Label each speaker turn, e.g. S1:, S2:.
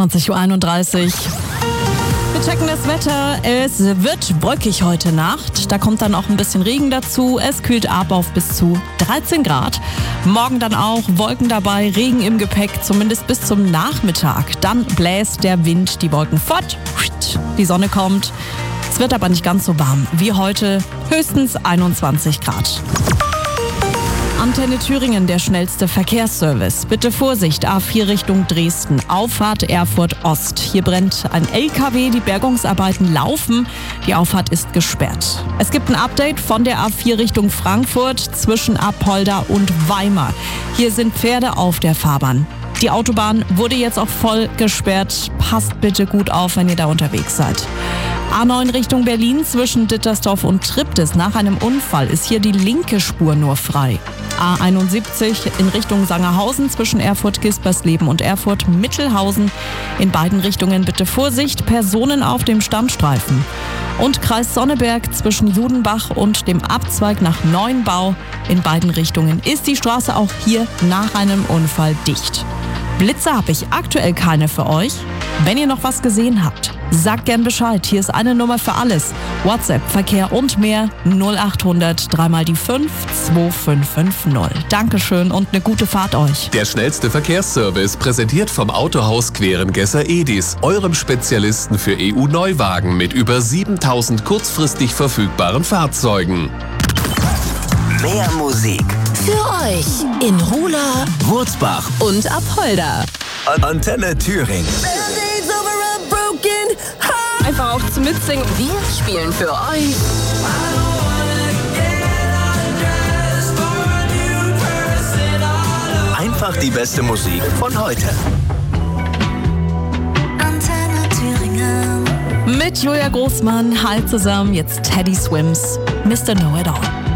S1: 20:31 Uhr. Wir checken das Wetter. Es wird wolkig heute Nacht. Da kommt dann auch ein bisschen Regen dazu. Es kühlt ab auf bis zu 13 Grad. Morgen dann auch Wolken dabei, Regen im Gepäck, zumindest bis zum Nachmittag. Dann bläst der Wind die Wolken fort. Die Sonne kommt. Es wird aber nicht ganz so warm wie heute. Höchstens 21 Grad. Antenne Thüringen, der schnellste Verkehrsservice. Bitte Vorsicht, A4 Richtung Dresden, Auffahrt Erfurt Ost. Hier brennt ein LKW, die Bergungsarbeiten laufen. Die Auffahrt ist gesperrt. Es gibt ein Update von der A4 Richtung Frankfurt zwischen Apolda und Weimar. Hier sind Pferde auf der Fahrbahn. Die Autobahn wurde jetzt auch voll gesperrt. Passt bitte gut auf, wenn ihr da unterwegs seid. A9 Richtung Berlin zwischen Dittersdorf und Triptis. Nach einem Unfall ist hier die linke Spur nur frei. A71 in Richtung Sangerhausen zwischen Erfurt-Gispersleben und Erfurt-Mittelhausen. In beiden Richtungen bitte Vorsicht, Personen auf dem Standstreifen. Und Kreis Sonneberg zwischen Judenbach und dem Abzweig nach Neuenbau. In beiden Richtungen ist die Straße auch hier nach einem Unfall dicht. Blitze habe ich aktuell keine für euch. Wenn ihr noch was gesehen habt, sagt gern Bescheid. Hier ist eine Nummer für alles. WhatsApp, Verkehr und mehr 0800 3 mal die 5 2550. Dankeschön und eine gute Fahrt euch.
S2: Der schnellste Verkehrsservice präsentiert vom Autohaus Querengesser Edis, eurem Spezialisten für EU-Neuwagen mit über 7000 kurzfristig verfügbaren Fahrzeugen.
S3: Mehr Musik
S4: für euch in Rula,
S3: Wurzbach
S4: und Apolda.
S3: Antenne Thüringen.
S4: Einfach auch zum Mitsingen. Wir spielen für euch
S3: einfach die beste Musik von heute.
S4: Antenne Thüringen.
S1: Mit Julia Großmann, halt zusammen, jetzt Teddy Swims, Mr. Know It All.